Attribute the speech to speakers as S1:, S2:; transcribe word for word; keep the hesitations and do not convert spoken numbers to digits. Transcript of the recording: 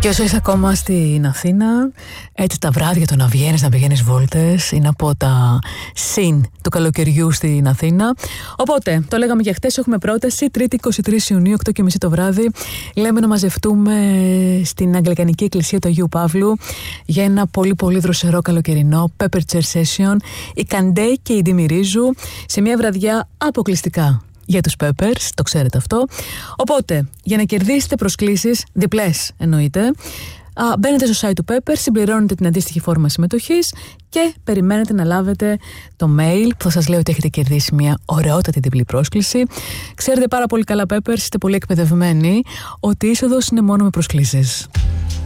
S1: Και όσο είσαι ακόμα στην Αθήνα, έτσι τα βράδια το να βγαίνεις, να πηγαίνεις βόλτες, είναι από τα συν του καλοκαιριού στην Αθήνα. Οπότε, το λέγαμε και χτες, έχουμε πρόταση, Τρίτη είκοσι τρεις Ιουνίου, οκτώ και μισή το βράδυ. Λέμε να μαζευτούμε στην Αγγλικανική Εκκλησία του Αγίου Παύλου για ένα πολύ πολύ δροσερό καλοκαιρινό Pepper Chair Session. Η Καντέ και η Ντιμιρίζου σε μια βραδιά αποκλειστικά για τους Peppers, το ξέρετε αυτό. Οπότε, για να κερδίσετε προσκλήσεις, διπλές εννοείται, α, μπαίνετε στο site του Peppers, συμπληρώνετε την αντίστοιχη φόρμα συμμετοχής και περιμένετε να λάβετε το mail που θα σας λέει ότι έχετε κερδίσει μια ωραιότατη διπλή πρόσκληση. Ξέρετε πάρα πολύ καλά, Peppers, είστε πολύ εκπαιδευμένοι, ότι η είσοδος είναι μόνο με προσκλήσεις.